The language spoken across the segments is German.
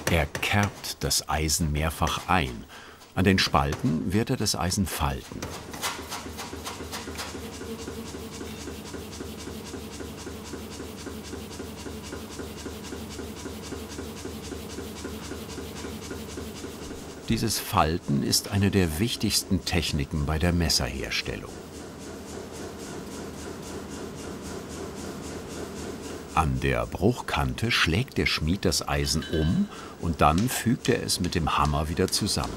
Er kerbt das Eisen mehrfach ein. An den Spalten wird er das Eisen falten. Dieses Falten ist eine der wichtigsten Techniken bei der Messerherstellung. An der Bruchkante schlägt der Schmied das Eisen um und dann fügt er es mit dem Hammer wieder zusammen.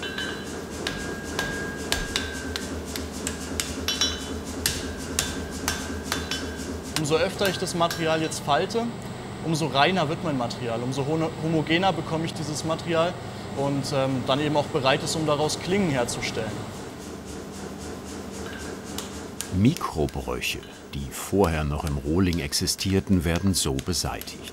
Umso öfter ich das Material jetzt falte, umso reiner wird mein Material, umso homogener bekomme ich dieses Material und dann eben auch bereit ist, um daraus Klingen herzustellen. Mikrobrüche, die vorher noch im Rohling existierten, werden so beseitigt.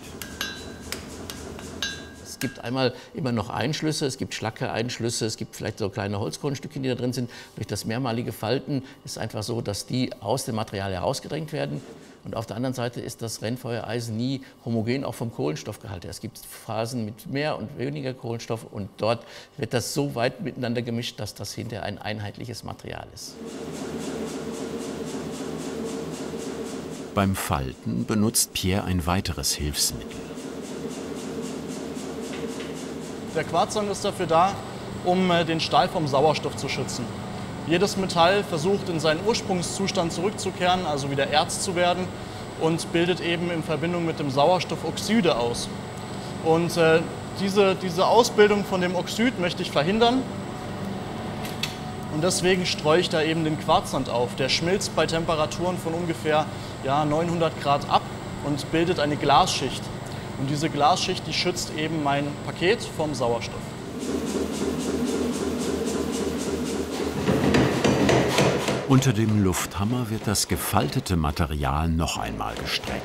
Es gibt einmal immer noch Einschlüsse, es gibt Schlacke-Einschlüsse, es gibt vielleicht so kleine Holzgrundstücke, die da drin sind. Durch das mehrmalige Falten ist es einfach so, dass die aus dem Material herausgedrängt werden. Und auf der anderen Seite ist das Rennfeuereisen nie homogen, auch vom Kohlenstoffgehalt her. Es gibt Phasen mit mehr und weniger Kohlenstoff und dort wird das so weit miteinander gemischt, dass das hinterher ein einheitliches Material ist. Beim Falten benutzt Pierre ein weiteres Hilfsmittel. Der Quarzsand ist dafür da, um den Stahl vom Sauerstoff zu schützen. Jedes Metall versucht, in seinen Ursprungszustand zurückzukehren, also wieder Erz zu werden, und bildet eben in Verbindung mit dem Sauerstoff Oxide aus. Und diese Ausbildung von dem Oxid möchte ich verhindern. Und deswegen streue ich da eben den Quarzsand auf. Der schmilzt bei Temperaturen von ungefähr 900 Grad ab und bildet eine Glasschicht. Und diese Glasschicht, die schützt eben mein Paket vom Sauerstoff. Unter dem Lufthammer wird das gefaltete Material noch einmal gestreckt.